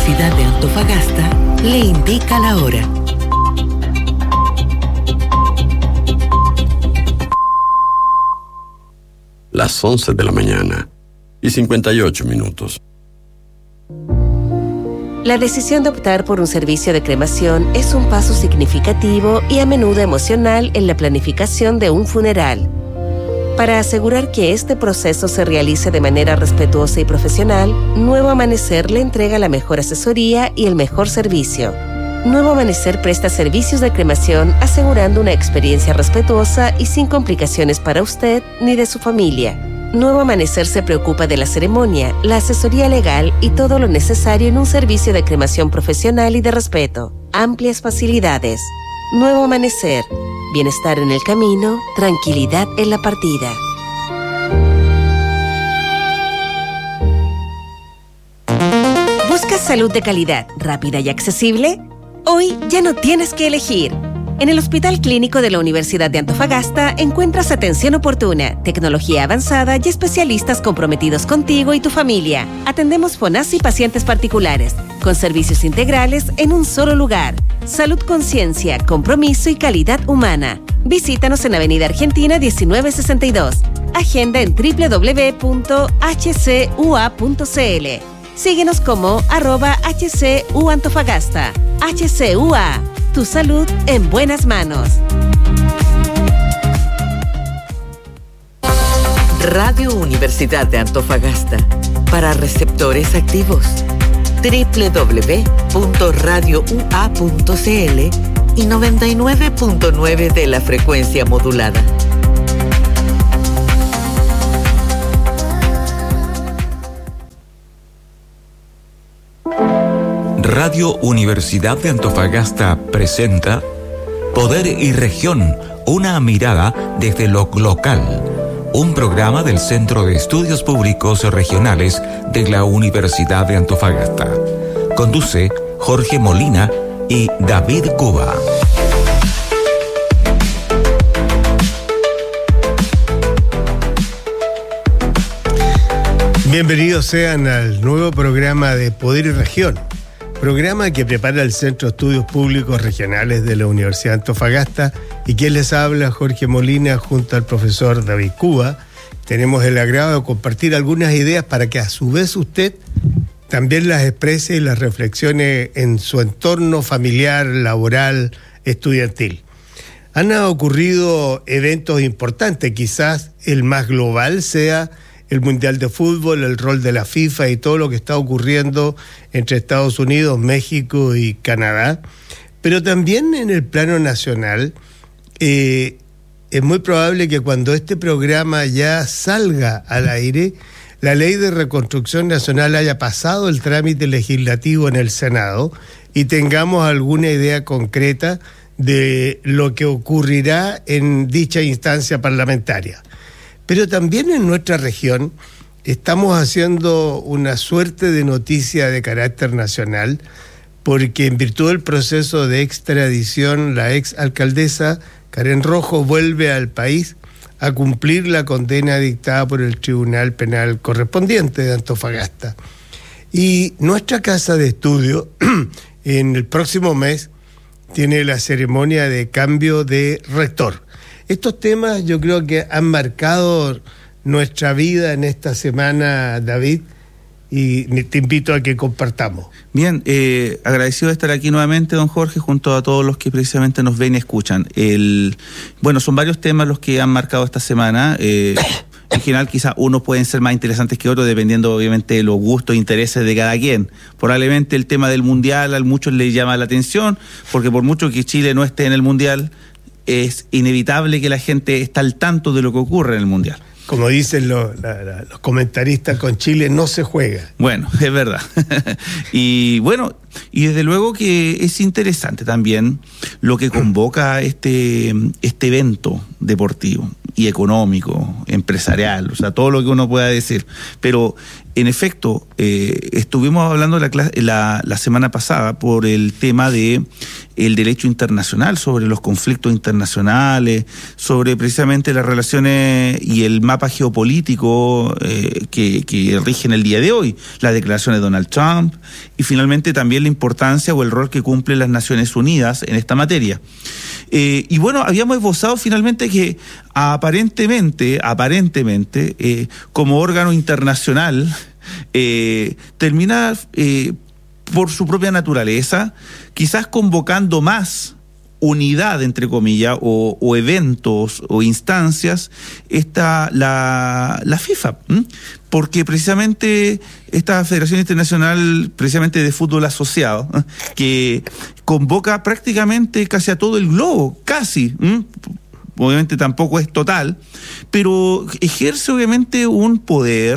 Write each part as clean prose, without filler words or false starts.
Universidad de Antofagasta le indica la hora. Las 11 de la mañana y 58 minutos. La decisión de optar por un servicio de cremación es un paso significativo y a menudo emocional en la planificación de un funeral. Para asegurar que este proceso se realice de manera respetuosa y profesional, Nuevo Amanecer le entrega la mejor asesoría y el mejor servicio. Nuevo Amanecer presta servicios de cremación asegurando una experiencia respetuosa y sin complicaciones para usted ni de su familia. Nuevo Amanecer se preocupa de la ceremonia, la asesoría legal y todo lo necesario en un servicio de cremación profesional y de respeto. Amplias facilidades. Nuevo Amanecer. Bienestar en el camino, tranquilidad en la partida. ¿Buscas salud de calidad, rápida y accesible? Hoy ya no tienes que elegir. En el Hospital Clínico de la Universidad de Antofagasta encuentras atención oportuna, tecnología avanzada y especialistas comprometidos contigo y tu familia. Atendemos FONASA y pacientes particulares, con servicios integrales en un solo lugar. Salud, conciencia, compromiso y calidad humana. Visítanos en Avenida Argentina 1962. Agenda en www.hcua.cl. Síguenos como @HCUAntofagasta. HCUA. Tu salud en buenas manos. Radio Universidad de Antofagasta. Para receptores activos. www.radioua.cl y 99.9 de la frecuencia modulada. Radio Universidad de Antofagasta presenta Poder y Región, una mirada desde lo local. Un programa del Centro de Estudios Públicos Regionales de la Universidad de Antofagasta. Conduce Jorge Molina y David Cuba. Bienvenidos sean al nuevo programa de Poder y Región. Programa que prepara el Centro de Estudios Públicos Regionales de la Universidad de Antofagasta y quien les habla, Jorge Molina, junto al profesor David Cuba. Tenemos el agrado de compartir algunas ideas para que a su vez usted también las exprese y las reflexione en su entorno familiar, laboral, estudiantil. Han ocurrido eventos importantes, quizás el más global sea el Mundial de Fútbol, el rol de la FIFA y todo lo que está ocurriendo entre Estados Unidos, México y Canadá. Pero también en el plano nacional, es muy probable que cuando este programa ya salga al aire, la Ley de Reconstrucción Nacional haya pasado el trámite legislativo en el Senado y tengamos alguna idea concreta de lo que ocurrirá en dicha instancia parlamentaria. Pero también en nuestra región estamos haciendo una suerte de noticia de carácter nacional porque en virtud del proceso de extradición la ex alcaldesa Karen Rojo vuelve al país a cumplir la condena dictada por el Tribunal Penal correspondiente de Antofagasta. Y nuestra casa de estudio en el próximo mes tiene la ceremonia de cambio de rector. Estos temas yo creo que han marcado nuestra vida en esta semana, David, y te invito a que compartamos. Bien, agradecido de estar aquí nuevamente, don Jorge, junto a todos los que precisamente nos ven y escuchan. Bueno, son varios temas los que han marcado esta semana. En general, quizás unos pueden ser más interesantes que otros, dependiendo obviamente de los gustos e intereses de cada quien. Probablemente el tema del Mundial a muchos les llama la atención, porque por mucho que Chile no esté en el Mundial, es inevitable que la gente esté al tanto de lo que ocurre en el Mundial. Como dicen los comentaristas, con Chile no se juega. Bueno, es verdad. Y bueno, y desde luego que es interesante también lo que convoca este evento deportivo y económico, empresarial, o sea, todo lo que uno pueda decir. Pero, en efecto, estuvimos hablando la semana pasada por el tema de el derecho internacional, sobre los conflictos internacionales, sobre precisamente las relaciones y el mapa geopolítico que rigen el día de hoy, la declaración de Donald Trump y finalmente también la importancia o el rol que cumplen las Naciones Unidas en esta materia. Y bueno, habíamos esbozado finalmente que aparentemente, como órgano internacional, termina por su propia naturaleza, quizás convocando más unidad, entre comillas, o eventos o instancias, la FIFA, porque precisamente esta Federación Internacional precisamente de Fútbol Asociado, que convoca prácticamente casi a todo el globo, casi, obviamente tampoco es total, pero ejerce obviamente un poder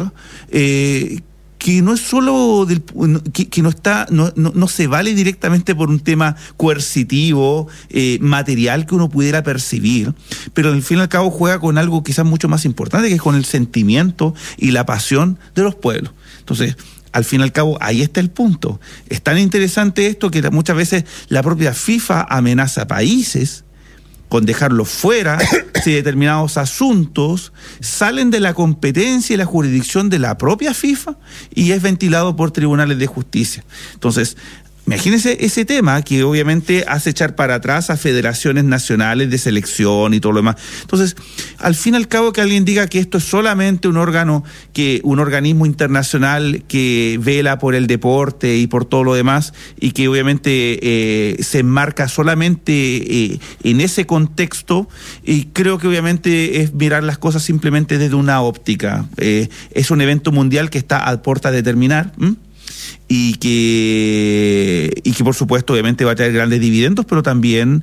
que no es solo que no se vale directamente por un tema coercitivo, material que uno pudiera percibir, pero al fin y al cabo juega con algo quizás mucho más importante, que es con el sentimiento y la pasión de los pueblos. Entonces, al fin y al cabo, ahí está el punto. Es tan interesante esto que muchas veces la propia FIFA amenaza a países con dejarlos fuera si determinados asuntos salen de la competencia y la jurisdicción de la propia FIFA y es ventilado por tribunales de justicia. Entonces, imagínense ese tema que obviamente hace echar para atrás a federaciones nacionales de selección y todo lo demás. Entonces, al fin y al cabo, que alguien diga que esto es solamente un organismo internacional que vela por el deporte y por todo lo demás, y que obviamente se enmarca solamente en ese contexto, y creo que obviamente es mirar las cosas simplemente desde una óptica. Es un evento mundial que está a puerta de terminar, y que por supuesto obviamente va a traer grandes dividendos, pero también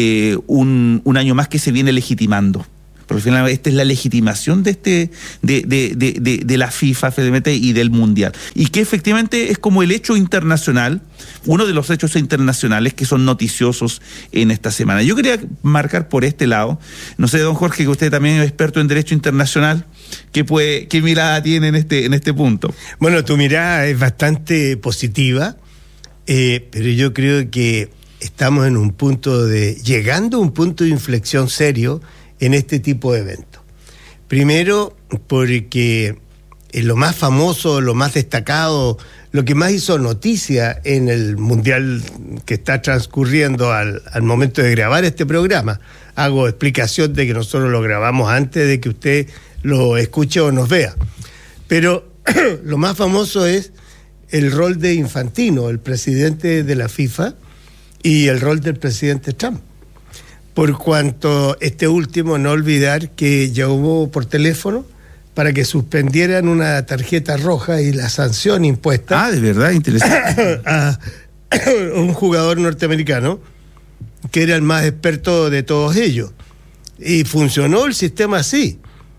un año más que se viene legitimando. Porque al final esta es la legitimación de la FIFA y del Mundial. Y que efectivamente es como el hecho internacional, uno de los hechos internacionales que son noticiosos en esta semana. Yo quería marcar por este lado, no sé, don Jorge, que usted también es experto en derecho internacional, ¿qué mirada tiene en este punto? Bueno, tu mirada es bastante positiva, pero yo creo que estamos llegando a un punto de inflexión serio en este tipo de eventos. Primero, porque lo más famoso, lo más destacado, lo que más hizo noticia en el Mundial que está transcurriendo al momento de grabar este programa, hago explicación de que nosotros lo grabamos antes de que usted lo escuche o nos vea, pero lo más famoso es el rol de Infantino, el presidente de la FIFA, y el rol del presidente Trump. Por cuanto este último, no olvidar que llamó por teléfono para que suspendieran una tarjeta roja y la sanción impuesta. De verdad, interesante. A un jugador norteamericano que era el más experto de todos ellos. Y funcionó el sistema así.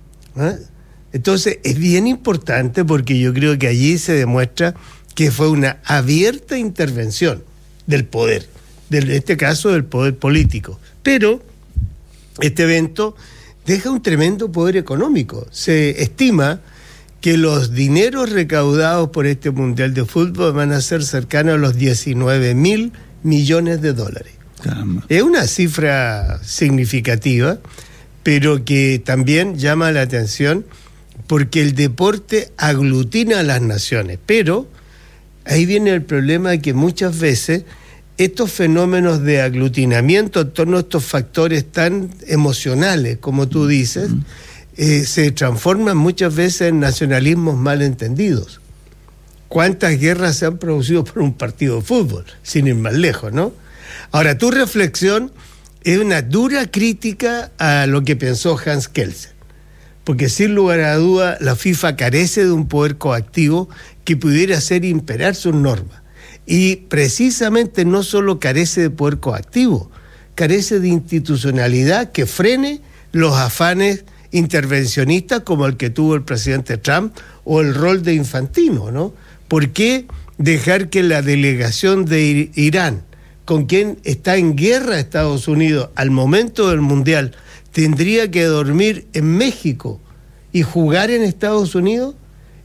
Entonces es bien importante, porque yo creo que allí se demuestra que fue una abierta intervención del poder, en este caso del poder político. Pero este evento deja un tremendo poder económico. Se estima que los dineros recaudados por este Mundial de Fútbol van a ser cercanos a los 19.000 millones de dólares. Caramba. Es una cifra significativa, pero que también llama la atención porque el deporte aglutina a las naciones. Pero ahí viene el problema, que muchas veces estos fenómenos de aglutinamiento en torno a estos factores tan emocionales, como tú dices, se transforman muchas veces en nacionalismos malentendidos. ¿Cuántas guerras se han producido por un partido de fútbol? Sin ir más lejos, ¿no? Ahora, tu reflexión es una dura crítica a lo que pensó Hans Kelsen, porque sin lugar a duda la FIFA carece de un poder coactivo que pudiera hacer imperar sus normas. Y precisamente no solo carece de poder coactivo, carece de institucionalidad que frene los afanes intervencionistas como el que tuvo el presidente Trump o el rol de Infantino, ¿no? ¿Por qué dejar que la delegación de Irán, con quien está en guerra Estados Unidos al momento del Mundial, tendría que dormir en México y jugar en Estados Unidos?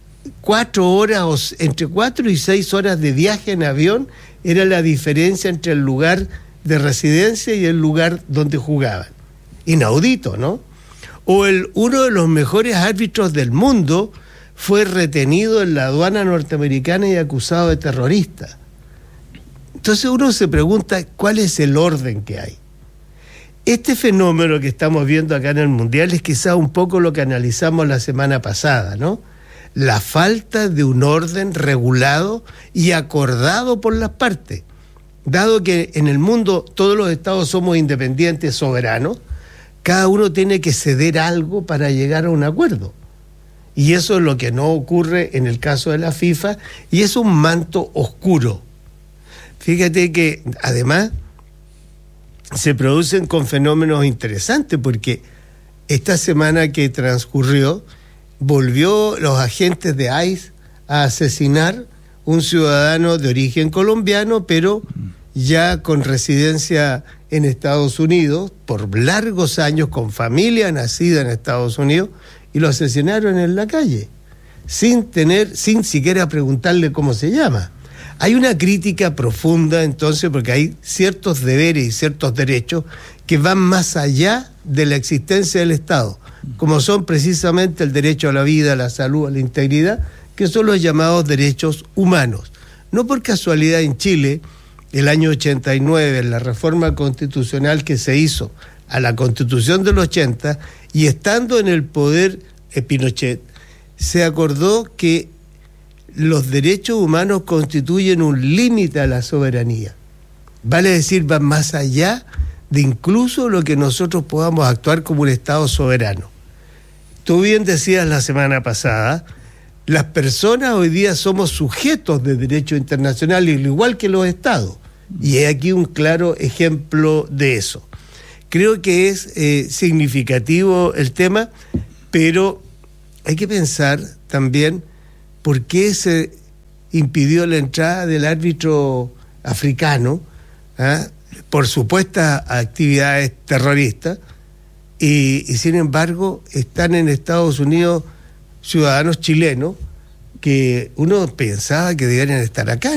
4 horas, entre 4 y 6 horas de viaje en avión era la diferencia entre el lugar de residencia y el lugar donde jugaban. Inaudito, ¿no? O uno de los mejores árbitros del mundo fue retenido en la aduana norteamericana y acusado de terrorista. Entonces uno se pregunta cuál es el orden que hay. Este fenómeno que estamos viendo acá en el Mundial es quizá un poco lo que analizamos la semana pasada, ¿no? La falta de un orden regulado y acordado por las partes. Dado que en el mundo todos los estados somos independientes, soberanos, cada uno tiene que ceder algo para llegar a un acuerdo. Y eso es lo que no ocurre en el caso de la FIFA, y es un manto oscuro. Fíjate que además se producen con fenómenos interesantes, porque esta semana que transcurrió volvió los agentes de ICE a asesinar un ciudadano de origen colombiano, pero ya con residencia en Estados Unidos, por largos años, con familia nacida en Estados Unidos, y lo asesinaron en la calle, sin siquiera preguntarle cómo se llama. Hay una crítica profunda entonces, porque hay ciertos deberes y ciertos derechos que van más allá de la existencia del Estado, como son precisamente el derecho a la vida, a la salud, a la integridad, que son los llamados derechos humanos. No por casualidad en Chile, el año 89, en la reforma constitucional que se hizo a la Constitución del 80, y estando en el poder Pinochet, se acordó que los derechos humanos constituyen un límite a la soberanía. Vale decir, van más allá de incluso lo que nosotros podamos actuar como un Estado soberano. Tú bien decías la semana pasada, las personas hoy día somos sujetos de derecho internacional, igual que los Estados. Y hay aquí un claro ejemplo de eso. Creo que es significativo el tema, pero hay que pensar también por qué se impidió la entrada del árbitro africano, por supuestas actividades terroristas, y sin embargo están en Estados Unidos ciudadanos chilenos que uno pensaba que deberían estar acá.